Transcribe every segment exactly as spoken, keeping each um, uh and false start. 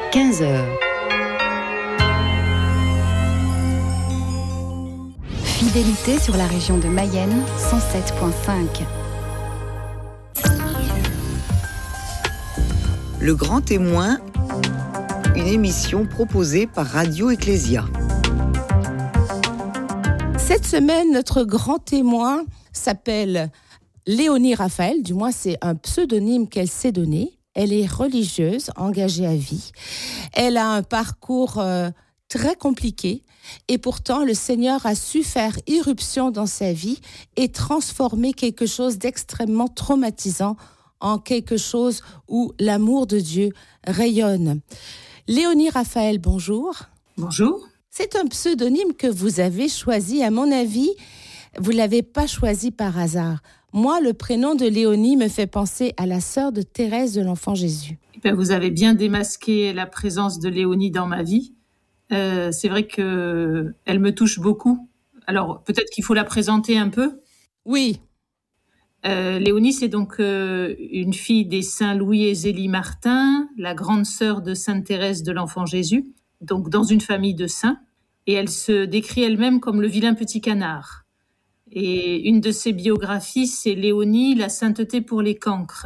quinze heures. Fidélité sur la région de Mayenne, cent sept virgule cinq. Le Grand Témoin, une émission proposée par Radio Ecclésia. Cette semaine, notre grand témoin s'appelle Léonie Raphaël, du moins c'est un pseudonyme qu'elle s'est donné. Elle est religieuse, engagée à vie. Elle a un parcours euh, très compliqué et pourtant le Seigneur a su faire irruption dans sa vie et transformer quelque chose d'extrêmement traumatisant en quelque chose où l'amour de Dieu rayonne. Léonie Raphaël, bonjour. Bonjour. C'est un pseudonyme que vous avez choisi, à mon avis, vous ne l'avez pas choisi par hasard. Moi, le prénom de Léonie me fait penser à la sœur de Thérèse de l'Enfant Jésus. Eh bien, vous avez bien démasqué la présence de Léonie dans ma vie. Euh, c'est vrai qu'elle me touche beaucoup. Alors, peut-être qu'il faut la présenter un peu. Oui. Euh, Léonie, c'est donc euh, une fille des saints Louis et Zélie Martin, la grande sœur de Sainte Thérèse de l'Enfant Jésus, donc dans une famille de saints. Et elle se décrit elle-même comme le vilain petit canard. Et une de ses biographies, c'est Léonie, la sainteté pour les cancres.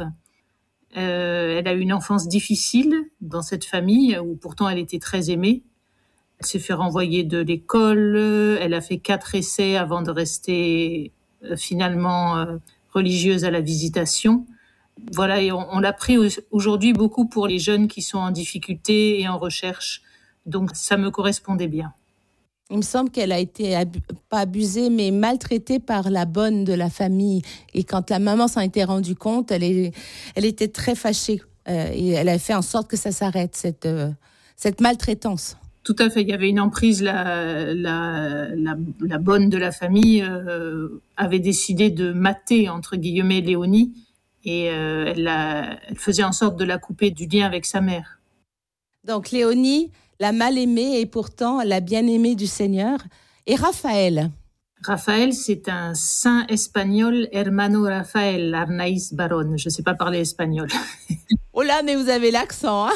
Euh, elle a eu une enfance difficile dans cette famille, où pourtant elle était très aimée. Elle s'est fait renvoyer de l'école, elle a fait quatre essais avant de rester euh, finalement euh, religieuse à la Visitation. Voilà, et on, on l'a pris aujourd'hui beaucoup pour les jeunes qui sont en difficulté et en recherche. Donc ça me correspondait bien. Il me semble qu'elle a été, ab- pas abusée, mais maltraitée par la bonne de la famille. Et quand la maman s'en était rendue compte, elle, est, elle était très fâchée. Euh, et elle a fait en sorte que ça s'arrête, cette, euh, cette maltraitance. Tout à fait. Il y avait une emprise. La, la, la, la bonne de la famille euh, avait décidé de mater, entre guillemets, Léonie. Et euh, elle, la, elle faisait en sorte de la couper du lien avec sa mère. Donc Léonie, la mal-aimée et pourtant la bien-aimée du Seigneur. Et Raphaël. Raphaël, c'est un saint espagnol, Hermano Rafael Arnaiz Baron. Je ne sais pas parler espagnol. Oh là, mais vous avez l'accent, hein.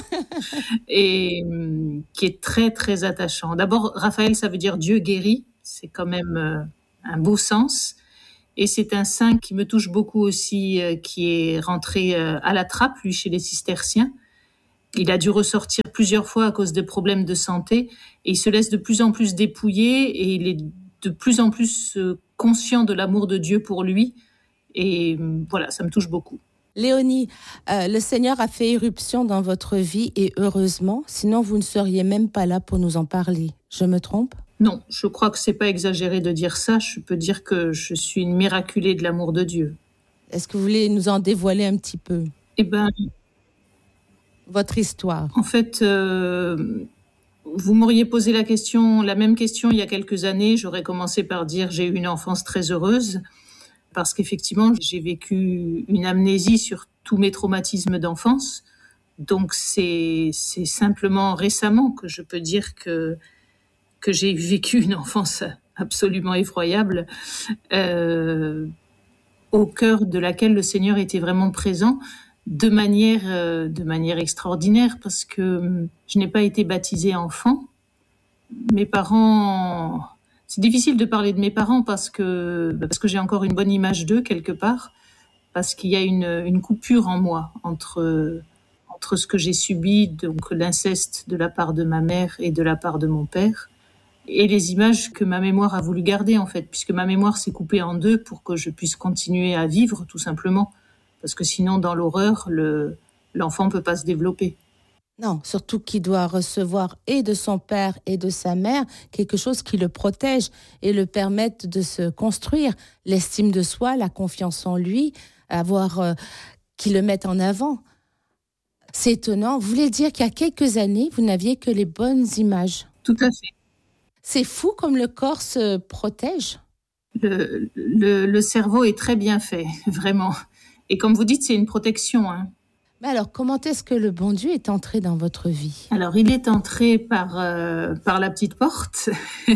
Et hum, qui est très, très attachant. D'abord, Raphaël, ça veut dire Dieu guérit. C'est quand même euh, un beau sens. Et c'est un saint qui me touche beaucoup aussi, euh, qui est rentré euh, à la trappe, lui, chez les cisterciens. Il a dû ressortir plusieurs fois à cause de problèmes de santé et il se laisse de plus en plus dépouiller et il est de plus en plus conscient de l'amour de Dieu pour lui. Et voilà, ça me touche beaucoup. Léonie, euh, le Seigneur a fait irruption dans votre vie et heureusement, sinon vous ne seriez même pas là pour nous en parler. Je me trompe ? Non, je crois que c'est pas exagéré de dire ça. Je peux dire que je suis une miraculée de l'amour de Dieu. Est-ce que vous voulez nous en dévoiler un petit peu ? Eh ben, votre histoire. En fait, euh, vous m'auriez posé la question, la même question il y a quelques années. J'aurais commencé par dire j'ai eu une enfance très heureuse parce qu'effectivement j'ai vécu une amnésie sur tous mes traumatismes d'enfance. Donc c'est c'est simplement récemment que je peux dire que que j'ai vécu une enfance absolument effroyable, euh, au cœur de laquelle le Seigneur était vraiment présent. De manière, euh, de manière extraordinaire, parce que je n'ai pas été baptisée enfant. Mes parents... C'est difficile de parler de mes parents parce que, parce que j'ai encore une bonne image d'eux, quelque part, parce qu'il y a une, une coupure en moi entre, entre ce que j'ai subi, donc l'inceste de la part de ma mère et de la part de mon père, et les images que ma mémoire a voulu garder, en fait, puisque ma mémoire s'est coupée en deux pour que je puisse continuer à vivre, tout simplement. Parce que sinon, dans l'horreur, le, l'enfant ne peut pas se développer. Non, surtout qu'il doit recevoir et de son père et de sa mère quelque chose qui le protège et le permette de se construire. L'estime de soi, la confiance en lui, avoir, euh, qui le mette en avant. C'est étonnant. Vous voulez dire qu'il y a quelques années, vous n'aviez que les bonnes images. Tout à fait. C'est fou comme le corps se protège. Le, le, le cerveau est très bien fait, vraiment. Et comme vous dites, c'est une protection. Hein. Mais alors, comment est-ce que le bon Dieu est entré dans votre vie ? Alors, il est entré par, euh, par la petite porte.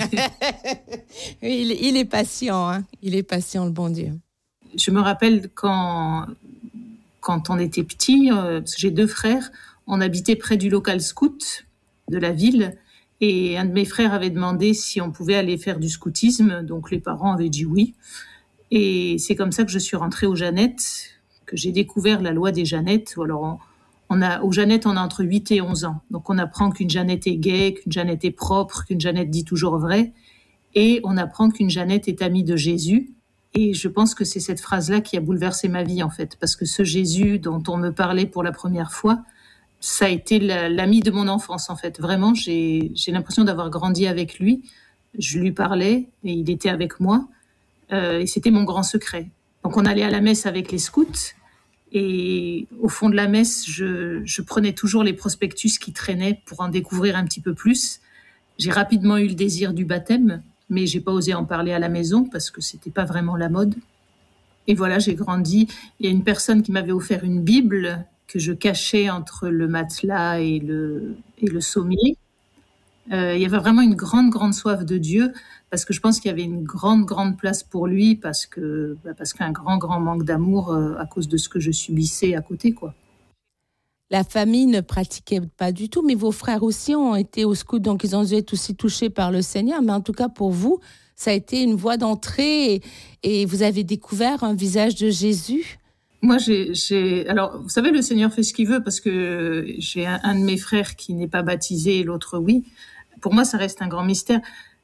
il, il est patient, hein. Il est patient, le bon Dieu. Je me rappelle quand, quand on était petit, euh, parce que j'ai deux frères, on habitait près du local scout de la ville et un de mes frères avait demandé si on pouvait aller faire du scoutisme. Donc les parents avaient dit oui. Et c'est comme ça que je suis rentrée aux Jeannettes, que j'ai découvert la loi des Jeannettes. Alors on, on a, aux Jeannettes, on a entre huit et onze ans. Donc on apprend qu'une Jeannette est gaie, qu'une Jeannette est propre, qu'une Jeannette dit toujours vrai. Et on apprend qu'une Jeannette est amie de Jésus. Et je pense que c'est cette phrase-là qui a bouleversé ma vie, en fait. Parce que ce Jésus dont on me parlait pour la première fois, ça a été la, l'ami de mon enfance, en fait. Vraiment, j'ai, j'ai l'impression d'avoir grandi avec lui. Je lui parlais et il était avec moi. Euh, et c'était mon grand secret. Donc on allait à la messe avec les scouts. Et au fond de la messe, je, je prenais toujours les prospectus qui traînaient pour en découvrir un petit peu plus. J'ai rapidement eu le désir du baptême, mais j'ai pas osé en parler à la maison parce que c'était pas vraiment la mode. Et voilà, j'ai grandi. Il y a une personne qui m'avait offert une Bible que je cachais entre le matelas et le, et le sommier. Euh, il y avait vraiment une grande, grande soif de Dieu parce que je pense qu'il y avait une grande, grande place pour lui parce que, bah parce qu'un grand, grand manque d'amour euh, à cause de ce que je subissais à côté, quoi. La famille ne pratiquait pas du tout, mais vos frères aussi ont été au scout, donc ils ont dû être aussi touchés par le Seigneur. Mais en tout cas, pour vous, ça a été une voie d'entrée et, et vous avez découvert un visage de Jésus. Moi, j'ai, j'ai... Alors, vous savez, le Seigneur fait ce qu'il veut parce que j'ai un, un de mes frères qui n'est pas baptisé et l'autre, oui. Pour moi, ça reste un grand mystère.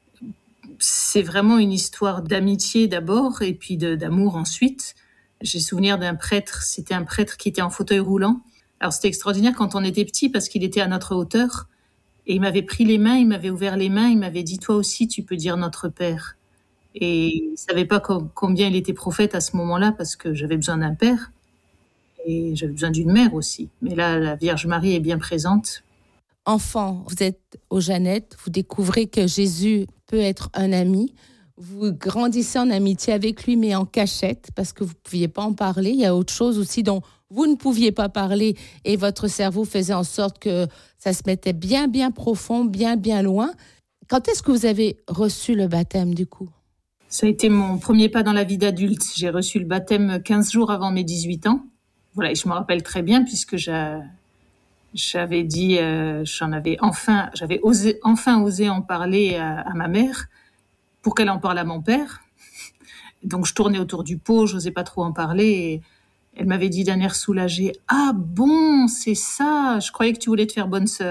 C'est vraiment une histoire d'amitié d'abord et puis de, d'amour ensuite. J'ai souvenir d'un prêtre, c'était un prêtre qui était en fauteuil roulant. Alors, c'était extraordinaire quand on était petit parce qu'il était à notre hauteur et il m'avait pris les mains, il m'avait ouvert les mains, il m'avait dit « Toi aussi, tu peux dire notre Père ». Et il ne savait pas com- combien il était prophète à ce moment-là parce que j'avais besoin d'un père et j'avais besoin d'une mère aussi. Mais là, la Vierge Marie est bien présente. Enfant, vous êtes aux Jeannettes, vous découvrez que Jésus peut être un ami. Vous grandissez en amitié avec lui, mais en cachette, parce que vous ne pouviez pas en parler. Il y a autre chose aussi dont vous ne pouviez pas parler et votre cerveau faisait en sorte que ça se mettait bien, bien profond, bien, bien loin. Quand est-ce que vous avez reçu le baptême, du coup ? Ça a été mon premier pas dans la vie d'adulte. J'ai reçu le baptême quinze jours avant mes dix-huit ans. Voilà, et je me rappelle très bien puisque j'ai... J'avais dit, euh, j'en avais enfin, j'avais osé, enfin osé en parler à, à ma mère pour qu'elle en parle à mon père. Donc je tournais autour du pot, j'osais pas trop en parler. Et elle m'avait dit d'un air soulagé, « Ah bon, c'est ça, je croyais que tu voulais te faire bonne sœur. »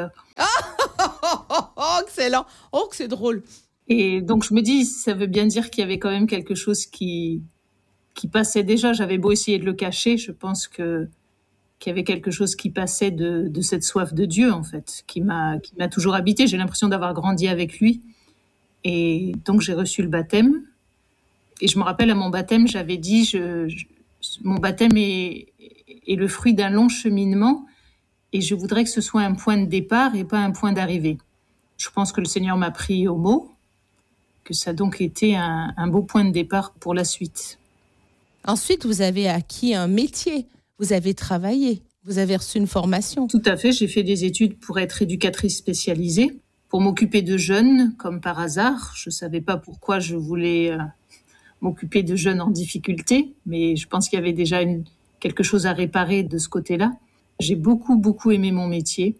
Oh, excellent, oh, que c'est drôle. Et donc je me dis, ça veut bien dire qu'il y avait quand même quelque chose qui, qui passait déjà. J'avais beau essayer de le cacher, je pense que qu'il y avait quelque chose qui passait de, de cette soif de Dieu, en fait, qui m'a, qui m'a toujours habité. J'ai l'impression d'avoir grandi avec lui. Et donc, j'ai reçu le baptême. Et je me rappelle, à mon baptême, j'avais dit, je, je, mon baptême est, est le fruit d'un long cheminement et je voudrais que ce soit un point de départ et pas un point d'arrivée. Je pense que le Seigneur m'a pris au mot, que ça a donc été un, un beau point de départ pour la suite. Ensuite, vous avez acquis un métier. Vous avez travaillé, vous avez reçu une formation. Tout à fait, j'ai fait des études pour être éducatrice spécialisée, pour m'occuper de jeunes, comme par hasard. Je ne savais pas pourquoi je voulais euh, m'occuper de jeunes en difficulté, mais je pense qu'il y avait déjà une, quelque chose à réparer de ce côté-là. J'ai beaucoup, beaucoup aimé mon métier.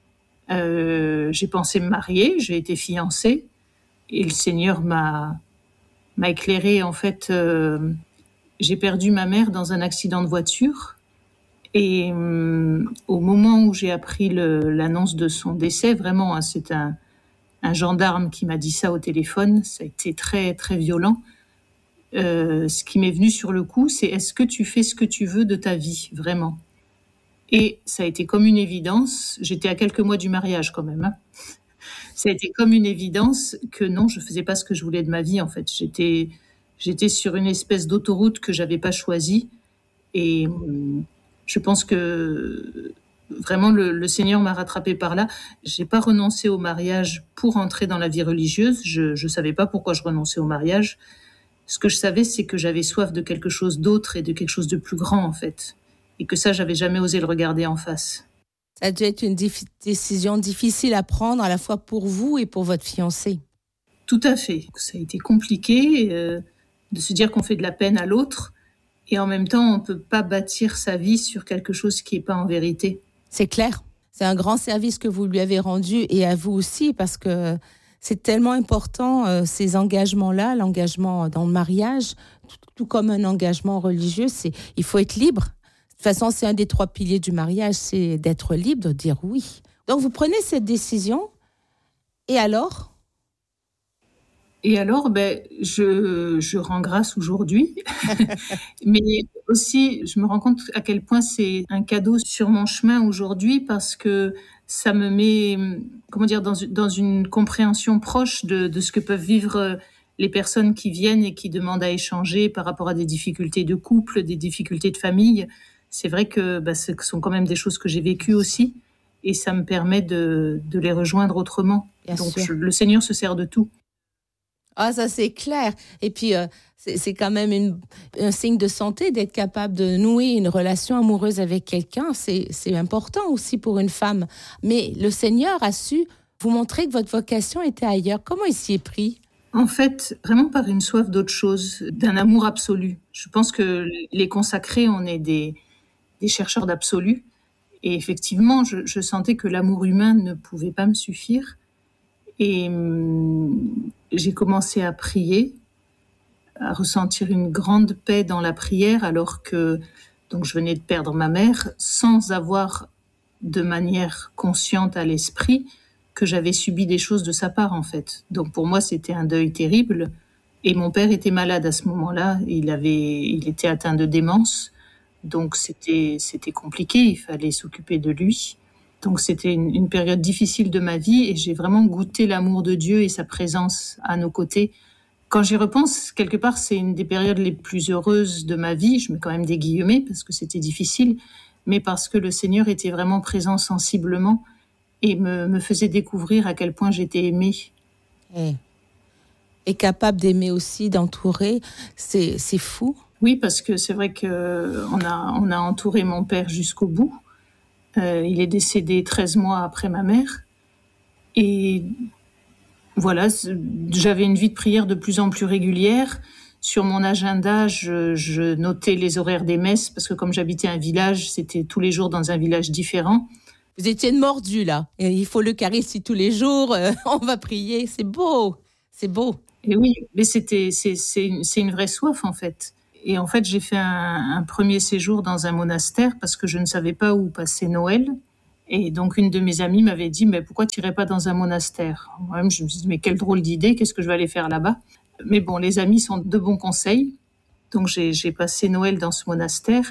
Euh, j'ai pensé me marier, j'ai été fiancée, et le Seigneur m'a, m'a éclairée. En fait, euh, j'ai perdu ma mère dans un accident de voiture. Et euh, au moment où j'ai appris le, l'annonce de son décès, vraiment, hein, c'est un, un gendarme qui m'a dit ça au téléphone. Ça a été très, très violent. Euh, ce qui m'est venu sur le coup, c'est est-ce que tu fais ce que tu veux de ta vie, vraiment ? Et ça a été comme une évidence. J'étais à quelques mois du mariage quand même. Hein. Ça a été comme une évidence que non, je faisais pas ce que je voulais de ma vie, en fait. J'étais, j'étais sur une espèce d'autoroute que j'avais pas choisie. Et euh, je pense que vraiment le, le Seigneur m'a rattrapée par là. J'ai pas renoncé au mariage pour entrer dans la vie religieuse. Je, je savais pas pourquoi je renonçais au mariage. Ce que je savais, c'est que j'avais soif de quelque chose d'autre et de quelque chose de plus grand, en fait. Et que ça, j'avais jamais osé le regarder en face. Ça a dû être une dif- décision difficile à prendre, à la fois pour vous et pour votre fiancé. Tout à fait. Ça a été compliqué euh, de se dire qu'on fait de la peine à l'autre. Et en même temps, on ne peut pas bâtir sa vie sur quelque chose qui n'est pas en vérité. C'est clair. C'est un grand service que vous lui avez rendu et à vous aussi parce que c'est tellement important, euh, ces engagements-là, l'engagement dans le mariage, tout, tout comme un engagement religieux, c'est, il faut être libre. De toute façon, c'est un des trois piliers du mariage, c'est d'être libre, de dire oui. Donc, vous prenez cette décision et alors ? Et alors, ben, je, je rends grâce aujourd'hui, mais aussi, je me rends compte à quel point c'est un cadeau sur mon chemin aujourd'hui parce que ça me met, comment dire, dans, dans une compréhension proche de, de ce que peuvent vivre les personnes qui viennent et qui demandent à échanger par rapport à des difficultés de couple, des difficultés de famille. C'est vrai que ben, ce sont quand même des choses que j'ai vécues aussi et ça me permet de, de les rejoindre autrement. Bien Donc, sûr. je, le Seigneur se sert de tout. Ah, ça c'est clair. Et puis, euh, c'est, c'est quand même une, un signe de santé d'être capable de nouer une relation amoureuse avec quelqu'un. C'est, c'est important aussi pour une femme. Mais le Seigneur a su vous montrer que votre vocation était ailleurs. Comment il s'y est pris ? En fait, vraiment par une soif d'autre chose, d'un amour absolu. Je pense que les consacrés, on est des, des chercheurs d'absolu. Et effectivement, je, je sentais que l'amour humain ne pouvait pas me suffire. Et hum, j'ai commencé à prier, à ressentir une grande paix dans la prière, alors que donc je venais de perdre ma mère, sans avoir de manière consciente à l'esprit que j'avais subi des choses de sa part en fait. Donc pour moi c'était un deuil terrible. Et mon père était malade à ce moment-là, il avait, il était atteint de démence, donc c'était c'était compliqué, il fallait s'occuper de lui. Donc c'était une, une période difficile de ma vie et j'ai vraiment goûté l'amour de Dieu et sa présence à nos côtés. Quand j'y repense, quelque part, c'est une des périodes les plus heureuses de ma vie. Je mets quand même des guillemets parce que c'était difficile, mais parce que le Seigneur était vraiment présent sensiblement et me, me faisait découvrir à quel point j'étais aimée. Et, et capable d'aimer aussi, d'entourer, c'est, c'est fou. Oui, parce que c'est vrai qu'on a, on a entouré mon père jusqu'au bout. Euh, il est décédé treize mois après ma mère. Et voilà, j'avais une vie de prière de plus en plus régulière. Sur mon agenda, je, je notais les horaires des messes, parce que comme j'habitais un village, c'était tous les jours dans un village différent. Vous étiez une mordue, là. Et il faut l'Eucharistie tous les jours, euh, on va prier. C'est beau, c'est beau. Et oui, mais c'était, c'est, c'est, une, c'est une vraie soif, en fait. Et en fait, j'ai fait un, un premier séjour dans un monastère parce que je ne savais pas où passer Noël. Et donc, une de mes amies m'avait dit, mais pourquoi tu n'irais pas dans un monastère ? Moi-même, je me suis dit, mais quelle drôle d'idée, qu'est-ce que je vais aller faire là-bas ? Mais bon, les amis sont de bons conseils. Donc, j'ai, j'ai passé Noël dans ce monastère.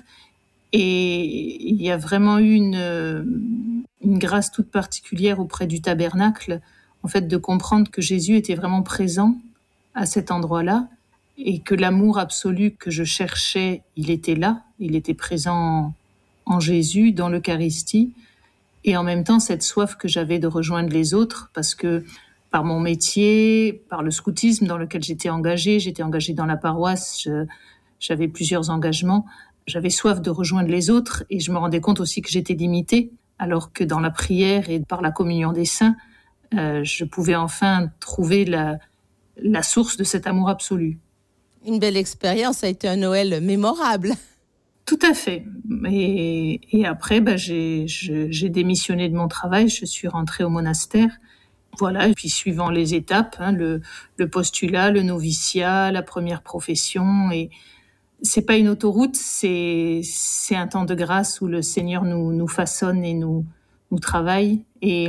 Et il y a vraiment eu une, une grâce toute particulière auprès du tabernacle, en fait, de comprendre que Jésus était vraiment présent à cet endroit-là. Et que l'amour absolu que je cherchais, il était là, il était présent en Jésus, dans l'Eucharistie, et en même temps cette soif que j'avais de rejoindre les autres, parce que par mon métier, par le scoutisme dans lequel j'étais engagée, j'étais engagée dans la paroisse, je, j'avais plusieurs engagements, j'avais soif de rejoindre les autres, et je me rendais compte aussi que j'étais limitée, alors que dans la prière et par la communion des saints, euh, je pouvais enfin trouver la, la source de cet amour absolu. Une belle expérience, ça a été un Noël mémorable. Tout à fait. Et, et après, bah, j'ai, je, j'ai démissionné de mon travail, je suis rentrée au monastère. Voilà, et puis suivant les étapes, hein, le, le postulat, le noviciat, la première profession. Et c'est pas une autoroute, c'est, c'est un temps de grâce où le Seigneur nous, nous façonne et nous, nous travaille. Et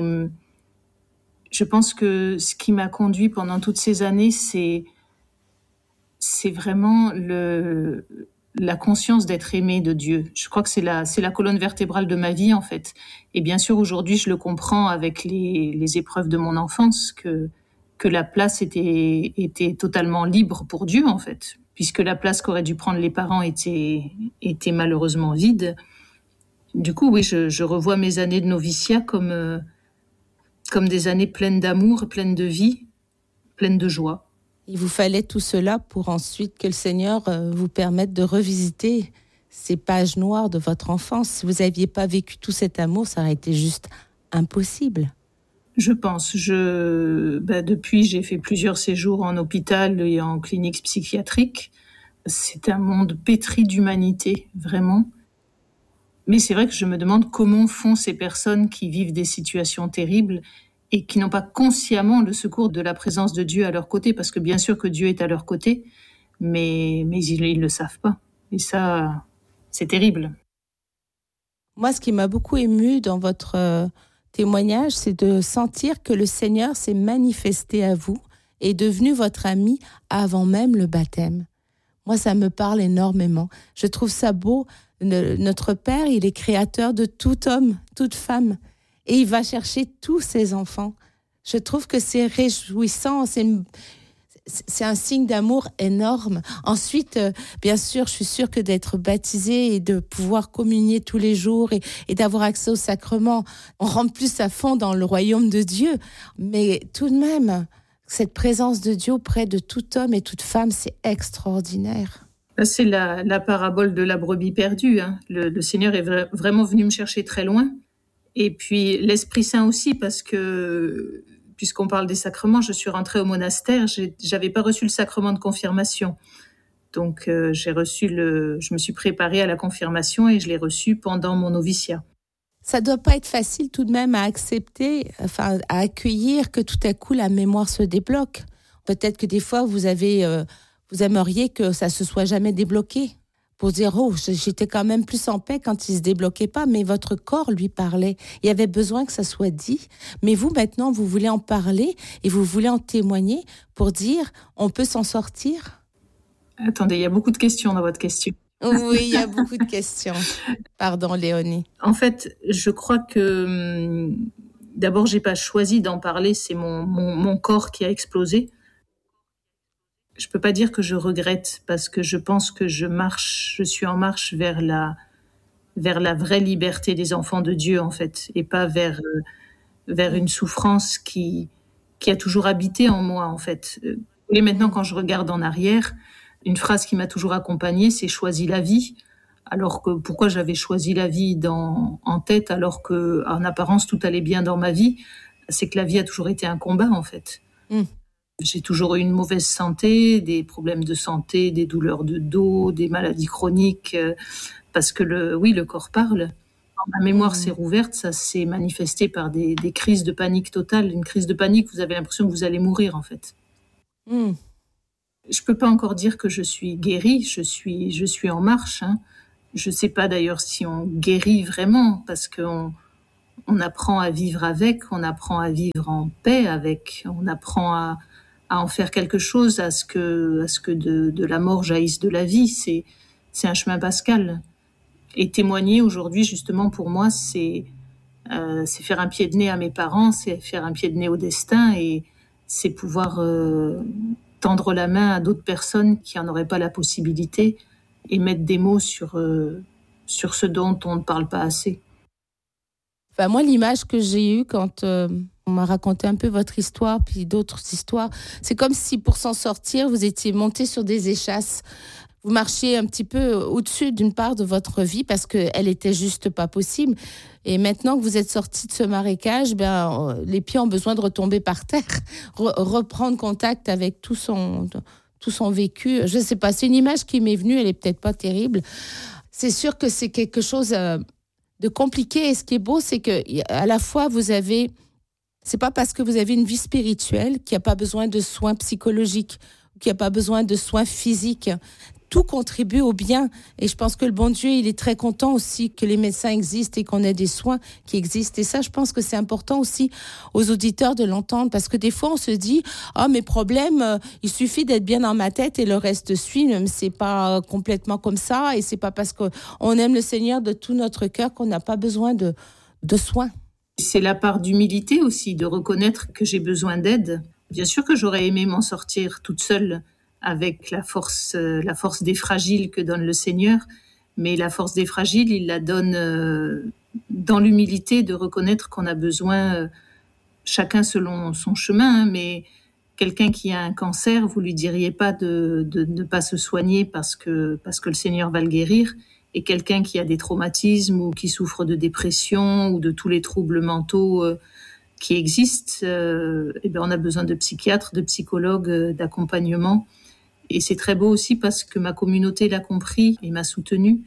je pense que ce qui m'a conduit pendant toutes ces années, c'est c'est vraiment le, la conscience d'être aimé de Dieu. Je crois que c'est la, c'est la colonne vertébrale de ma vie, en fait. Et bien sûr, aujourd'hui, je le comprends avec les, les épreuves de mon enfance, que, que la place était, était totalement libre pour Dieu, en fait, puisque la place qu'auraient dû prendre les parents était, était malheureusement vide. Du coup, oui, je, je revois mes années de noviciat comme, euh, comme des années pleines d'amour, pleines de vie, pleines de joie. Il vous fallait tout cela pour ensuite que le Seigneur vous permette de revisiter ces pages noires de votre enfance. Si vous n'aviez pas vécu tout cet amour, ça aurait été juste impossible. Je pense. Je, ben depuis, j'ai fait plusieurs séjours en hôpital et en clinique psychiatrique. C'est un monde pétri d'humanité, vraiment. Mais c'est vrai que je me demande comment font ces personnes qui vivent des situations terribles et qui n'ont pas consciemment le secours de la présence de Dieu à leur côté, parce que bien sûr que Dieu est à leur côté, mais, mais ils ne le savent pas. Et ça, c'est terrible. Moi, ce qui m'a beaucoup émue dans votre euh, témoignage, c'est de sentir que le Seigneur s'est manifesté à vous et est devenu votre ami avant même le baptême. Moi, ça me parle énormément. Je trouve ça beau. Le, notre Père, il est créateur de tout homme, toute femme. Et il va chercher tous ses enfants. Je trouve que c'est réjouissant. C'est, c'est un signe d'amour énorme. Ensuite, euh, bien sûr, je suis sûre que d'être baptisé et de pouvoir communier tous les jours et, et d'avoir accès au sacrement, on rentre plus à fond dans le royaume de Dieu. Mais tout de même, cette présence de Dieu auprès de tout homme et toute femme, c'est extraordinaire. C'est la, la parabole de la brebis perdue. Hein. Le, le Seigneur est vra- vraiment venu me chercher très loin. Et puis l'Esprit Saint aussi, parce que, puisqu'on parle des sacrements, je suis rentrée au monastère, j'ai, j'avais pas reçu le sacrement de confirmation. Donc euh, j'ai reçu le, je me suis préparée à la confirmation et je l'ai reçu pendant mon noviciat. Ça doit pas être facile tout de même à accepter, enfin à accueillir que tout à coup la mémoire se débloque. Peut-être que des fois vous avez... Euh, Vous aimeriez que ça se soit jamais débloqué pour dire « Oh, j'étais quand même plus en paix quand il se débloquait pas », mais votre corps lui parlait. Il y avait besoin que ça soit dit. Mais vous, maintenant, vous voulez en parler et vous voulez en témoigner pour dire « On peut s'en sortir ». Attendez, il y a beaucoup de questions dans votre question. Oui, il y a beaucoup de questions. Pardon, Léonie. En fait, je crois que d'abord, j'ai pas choisi d'en parler, c'est mon, mon, mon corps qui a explosé. Je peux pas dire que je regrette parce que je pense que je marche, je suis en marche vers la, vers la vraie liberté des enfants de Dieu, en fait, et pas vers, euh, vers une souffrance qui, qui a toujours habité en moi, en fait. Et maintenant, quand je regarde en arrière, une phrase qui m'a toujours accompagnée, c'est « choisis la vie ». Alors que pourquoi j'avais choisi la vie dans, en tête alors que, en apparence, tout allait bien dans ma vie, c'est que la vie a toujours été un combat, en fait. Mm. J'ai toujours eu une mauvaise santé, des problèmes de santé, des douleurs de dos, des maladies chroniques, euh, parce que le, oui, le corps parle. Quand ma mémoire mmh. s'est rouverte, ça s'est manifesté par des, des crises de panique totale. Une crise de panique, vous avez l'impression que vous allez mourir, en fait. Mmh. Je peux pas encore dire que je suis guérie, je suis, je suis en marche. Hein. Je sais pas d'ailleurs si on guérit vraiment, parce qu'on on apprend à vivre avec, on apprend à vivre en paix avec, on apprend à à en faire quelque chose, à ce que, à ce que de, de la mort jaillisse de la vie. C'est, c'est un chemin pascal. Et témoigner aujourd'hui, justement, pour moi, c'est, euh, c'est faire un pied de nez à mes parents, c'est faire un pied de nez au destin et c'est pouvoir euh, tendre la main à d'autres personnes qui n'en auraient pas la possibilité et mettre des mots sur, euh, sur ce dont on ne parle pas assez. Enfin, moi, l'image que j'ai eue quand euh, on m'a raconté un peu votre histoire, puis d'autres histoires, c'est comme si pour s'en sortir, vous étiez monté sur des échasses. Vous marchiez un petit peu au-dessus d'une part de votre vie parce qu'elle était juste pas possible. Et maintenant que vous êtes sorti de ce marécage, ben, les pieds ont besoin de retomber par terre, re- reprendre contact avec tout son, tout son vécu. Je sais pas, c'est une image qui m'est venue, elle est peut-être pas terrible. C'est sûr que c'est quelque chose... Euh, de compliqué. Et ce qui est beau, c'est que à la fois vous avez, c'est pas parce que vous avez une vie spirituelle qu'il n'y a pas besoin de soins psychologiques, qu'il n'y a pas besoin de soins physiques. Tout contribue au bien. Et je pense que le bon Dieu, il est très content aussi que les médecins existent et qu'on ait des soins qui existent. Et ça, je pense que c'est important aussi aux auditeurs de l'entendre. Parce que des fois, on se dit, ah, oh, mes problèmes, euh, il suffit d'être bien dans ma tête et le reste suit. Même c'est pas complètement comme ça. Et c'est pas parce qu'on aime le Seigneur de tout notre cœur qu'on n'a pas besoin de, de soins. C'est la part d'humilité aussi, de reconnaître que j'ai besoin d'aide. Bien sûr que j'aurais aimé m'en sortir toute seule, avec la force, euh, la force des fragiles que donne le Seigneur. Mais la force des fragiles, il la donne euh, dans l'humilité de reconnaître qu'on a besoin, euh, chacun selon son chemin. Hein, mais quelqu'un qui a un cancer, vous lui diriez pas de, de, de ne pas se soigner parce que, parce que le Seigneur va le guérir. Et quelqu'un qui a des traumatismes ou qui souffre de dépression ou de tous les troubles mentaux euh, qui existent, euh, eh bien on a besoin de psychiatres, de psychologues, euh, d'accompagnement. Et c'est très beau aussi parce que ma communauté l'a compris et m'a soutenue.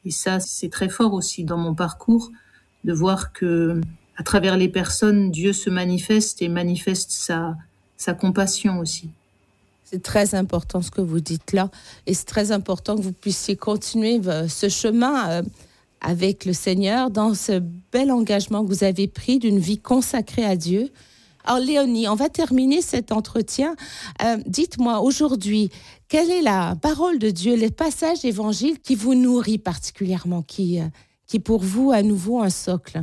Et ça, c'est très fort aussi dans mon parcours, de voir que à travers les personnes, Dieu se manifeste et manifeste sa, sa compassion aussi. C'est très important ce que vous dites là, et c'est très important que vous puissiez continuer ce chemin avec le Seigneur dans ce bel engagement que vous avez pris d'une vie consacrée à Dieu. Alors Léonie, on va terminer cet entretien. Euh, dites-moi aujourd'hui, quelle est la parole de Dieu, les passages d'évangile qui vous nourrit particulièrement, qui, qui pour vous à nouveau un socle?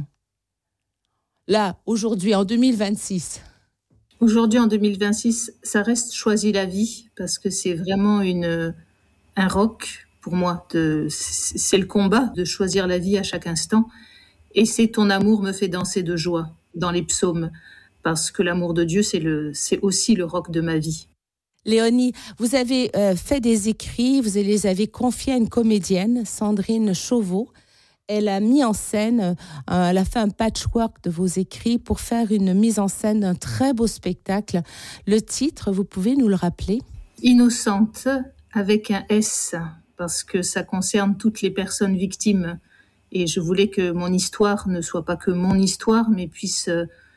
Là, aujourd'hui, en deux mille vingt-six. Aujourd'hui, en deux mille vingt-six, ça reste Choisis la vie, parce que c'est vraiment une, un roc pour moi. De, c'est le combat de choisir la vie à chaque instant. Et c'est Ton amour me fait danser de joie dans les psaumes, parce que l'amour de Dieu, c'est, le, c'est aussi le roc de ma vie. Léonie, vous avez euh, fait des écrits, vous les avez confiés à une comédienne, Sandrine Chauveau. Elle a mis en scène, euh, elle a fait un patchwork de vos écrits pour faire une mise en scène d'un très beau spectacle. Le titre, vous pouvez nous le rappeler? Innocente, avec un S, parce que ça concerne toutes les personnes victimes. Et je voulais que mon histoire ne soit pas que mon histoire, mais puisse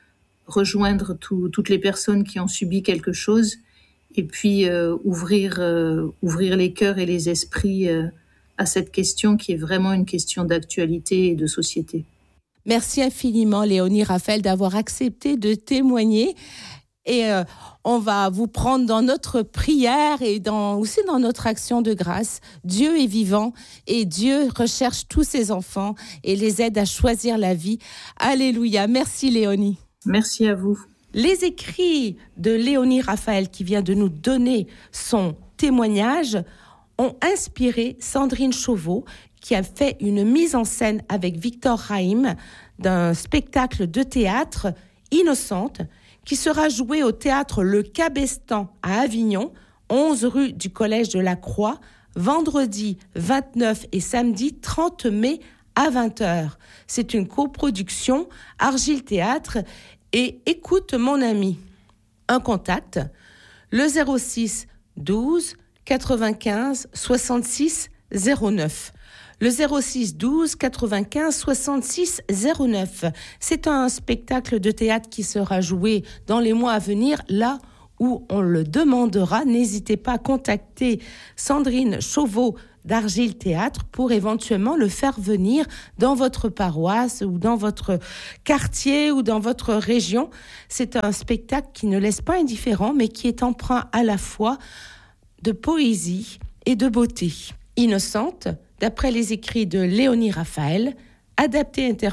rejoindre tout, toutes les personnes qui ont subi quelque chose, et puis euh, ouvrir, euh, ouvrir les cœurs et les esprits euh, à cette question qui est vraiment une question d'actualité et de société. Merci infiniment, Léonie Raphaël, d'avoir accepté de témoigner. Et euh, on va vous prendre dans notre prière et dans, aussi dans notre action de grâce. Dieu est vivant et Dieu recherche tous ses enfants et les aide à choisir la vie. Alléluia. Merci, Léonie. Merci à vous. Les écrits de Léonie Raphaël, qui vient de nous donner son témoignage, ont inspiré Sandrine Chauveau, qui a fait une mise en scène avec Victor Raïm d'un spectacle de théâtre Innocente, qui sera joué au théâtre Le Cabestan à Avignon, onze rue du Collège de la Croix, vendredi vingt-neuf et samedi trente mai à vingt heures. C'est une coproduction Argile Théâtre et Écoute mon ami. Un contact, le zéro six douze quatre-vingt-quinze soixante-six zéro neuf. Le zéro six douze quatre-vingt-quinze soixante-six zéro neuf. C'est un spectacle de théâtre qui sera joué dans les mois à venir, là où on le demandera. N'hésitez pas à contacter Sandrine Chauveau d'Argile Théâtre pour éventuellement le faire venir dans votre paroisse ou dans votre quartier ou dans votre région. C'est un spectacle qui ne laisse pas indifférent, mais qui est empreint à la fois de poésie et de beauté. Innocente, d'après les écrits de Léonie Raphaël, adapté interprété